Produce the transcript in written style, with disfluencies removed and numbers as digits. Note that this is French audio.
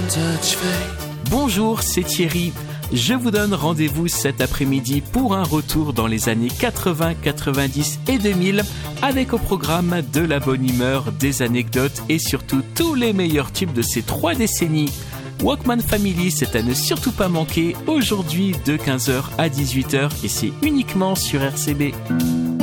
Bonjour, c'est Thierry. Je vous donne rendez-vous cet après-midi pour un retour dans les années 80, 90 et 2000 avec au programme de la bonne humeur, des anecdotes et surtout tous les meilleurs tubes de ces 3 décennies. Walkman Family, c'est à ne surtout pas manquer aujourd'hui de 15h à 18h et c'est uniquement sur RCB.